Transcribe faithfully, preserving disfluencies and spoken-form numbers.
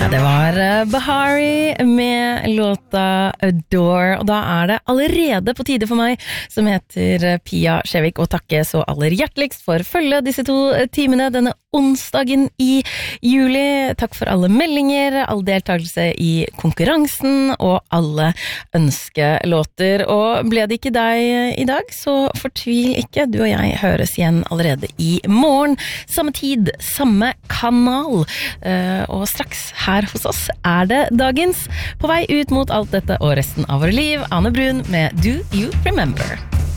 Det var Bahari med låta Adore, og da er det allerede på tide for meg, som heter Pia Skjevik, å takke så aller hjerteligst for følge disse to timene denne onsdagen i juli. Takk for alle meldinger, all deltakelse i konkurransen og alle ønskelåter. Og ble det ikke deg i dag, så fortvil ikke, du og jeg høres igjen allerede i morgen. Samme tid, samme kanal, og straks her hos oss er det dagens på vei ut mot alt dette og resten av vår liv. Ane Brun med Do You Remember?